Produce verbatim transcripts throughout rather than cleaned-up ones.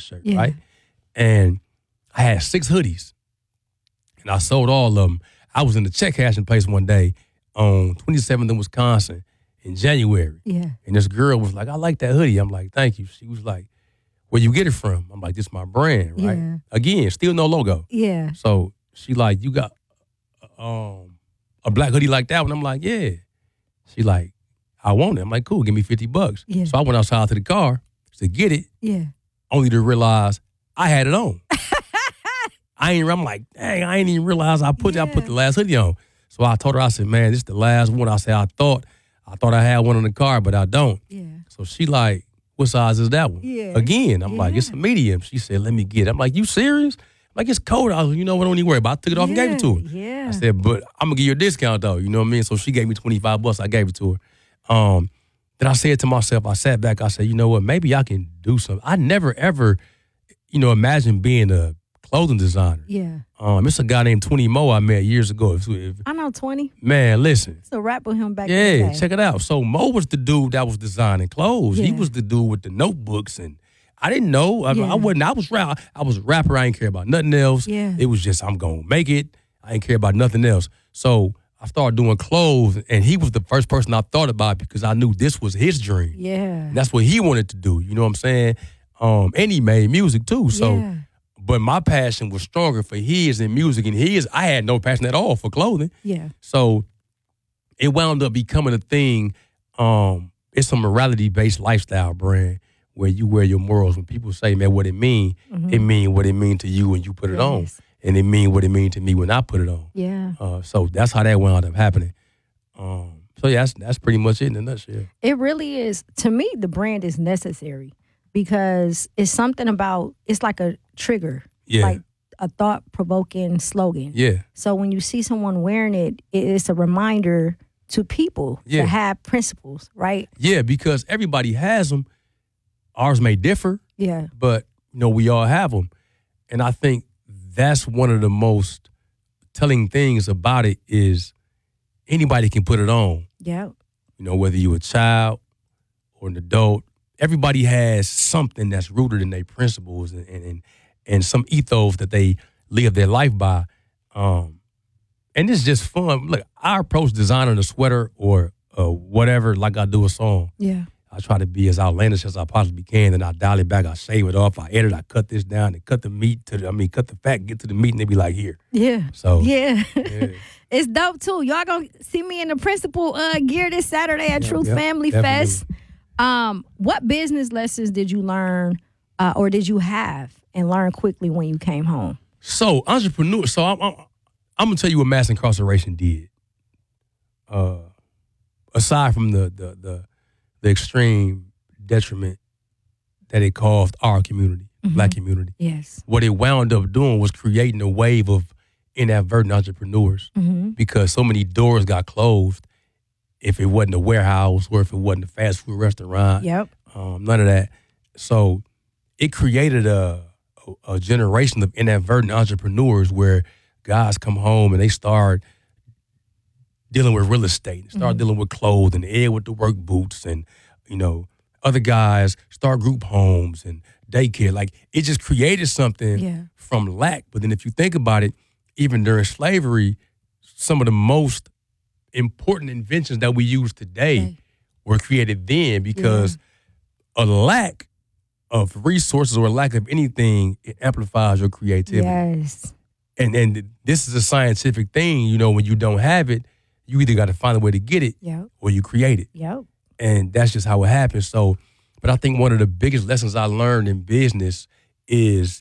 shirt, Yeah. right? And I had six hoodies, and I sold all of them. I was in the check cashing place one day on twenty-seventh in Wisconsin in January. Yeah. And this girl was like, I like that hoodie. I'm like, thank you. She was like, where you get it from? I'm like, this is my brand, right? Yeah. Again, still no logo. Yeah. So she like, you got um, a black hoodie like that one? I'm like, yeah. She like, I want it. I'm like, cool, give me fifty bucks. Yeah. So I went outside to the car to get it, Yeah. only to realize I had it on. I ain't, I'm like, dang, I ain't even realize I put Yeah. I put the last hoodie on. So I told her, I said, man, this is the last one. I said, I thought, I thought I had one in the car, but I don't. Yeah. So she like, what size is that one? Yeah. Again, I'm Yeah. like, it's a medium. She said, let me get it. I'm like, you serious? I'm like, it's cold. I was like, you know what, don't even worry about it. I took it off and gave it to her. Yeah. I said, but I'm going to give you a discount though. You know what I mean? So she gave me twenty-five bucks. I gave it to her. Um, then I said to myself, I sat back, I said, you know what, maybe I can do something. I never ever, you know, imagined being a clothing designer. Yeah. Um, it's a guy named twenty Mo I met years ago. If, if, I know twenty. man, listen. It's a rap with him back in the Yeah, day. check it out. So Mo was the dude that was designing clothes. He Yeah. was the dude with the notebooks, and I didn't know. I, Yeah. I wasn't. I was rap. I was a rapper. I didn't care about nothing else. Yeah. It was just I'm gonna make it. I didn't care about nothing else. So I started doing clothes, and he was the first person I thought about because I knew this was his dream. Yeah. And that's what he wanted to do. You know what I'm saying? Um, and he made music too. So, Yeah. but my passion was stronger for his and music, and his. I had no passion at all for clothing. Yeah. So it wound up becoming a thing. Um, it's a morality-based lifestyle brand where you wear your morals. When people say, man, what it mean, it mean what it mean to you when you put it on. Yes. And it mean what it mean to me when I put it on. Yeah. Uh, so that's how that wound up happening. Um, so yeah, that's, that's pretty much it in a nutshell. It really is. To me, the brand is necessary because it's something about, it's like a trigger, Yeah. like a thought-provoking slogan. Yeah. So when you see someone wearing it, it's a reminder to people Yeah. to have principles, right? Yeah, because everybody has them. Ours may differ, Yeah. but, you know, we all have them. And I think that's one of the most telling things about it is anybody can put it on. Yeah. You know, whether you're a child or an adult, everybody has something that's rooted in their principles and and, and some ethos that they live their life by. Um, and it's just fun. Look, I approach designing a sweater or uh, whatever like I do a song. Yeah. I try to be as outlandish as I possibly can, and I dial it back, I shave it off, I edit, I cut this down, and cut the meat to the, I mean, cut the fat, get to the meat, and they be like, here. Yeah. So, Yeah. yeah. It's dope too. Y'all gonna see me in the principal uh, gear this Saturday at Yeah, Truth yeah, Family definitely. Fest. Um, what business lessons did you learn uh, or did you have and learn quickly when you came home? So, entrepreneur, so I'm, I'm, I'm going to tell you what mass incarceration did. Uh, aside from the, the, the, the extreme detriment that it caused our community, black community, Yes. what it wound up doing was creating a wave of inadvertent entrepreneurs Mm-hmm. because so many doors got closed if it wasn't a warehouse or if it wasn't a fast food restaurant. Yep. Um, none of that. So it created a, a, a generation of inadvertent entrepreneurs where guys come home and they start dealing with real estate, start Mm-hmm. dealing with clothing, Ed with the work boots, and, you know, other guys start group homes and daycare. Like, it just created something Yeah. from lack. But then if you think about it, even during slavery, some of the most important inventions that we use today Okay. were created then because a lack of resources or a lack of anything, it amplifies your creativity. Yes. And and this is a scientific thing, you know, when you don't have it, you either got to find a way to get it Yep. or you create it. Yep. And that's just how it happens. So, but I think one of the biggest lessons I learned in business is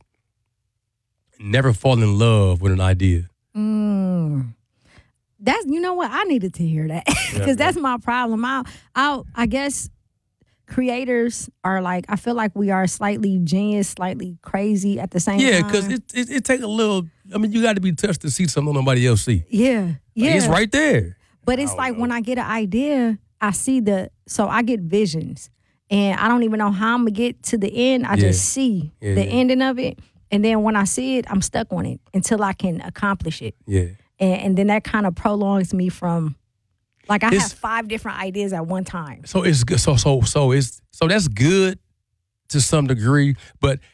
never fall in love with an idea. Mm. That's, you know what, I needed to hear that because Yeah, that's my problem. I, I, I guess creators are like, I feel like we are slightly genius, slightly crazy at the same Yeah, time. because it, it it take a little. I mean, you got to be touched to see something nobody else see. yeah, Like, yeah, it's right there. But it's I like don't when know. I get an idea, I see the, so I get visions, and I don't even know how I'm gonna get to the end. I Yeah. just see Yeah, the yeah. ending of it, and then when I see it, I'm stuck on it until I can accomplish it, Yeah. and, and then that kind of prolongs me from, like I It's- have five different ideas at one time. So it's good. So so so it's so that's good to some degree, but